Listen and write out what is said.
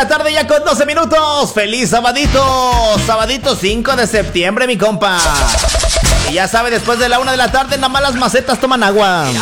la tarde ya con 12 minutos. ¡Feliz sabadito! Sabadito 5 de septiembre, mi compa. Y ya sabe, después de la 1 de la tarde, nada más las macetas toman agua.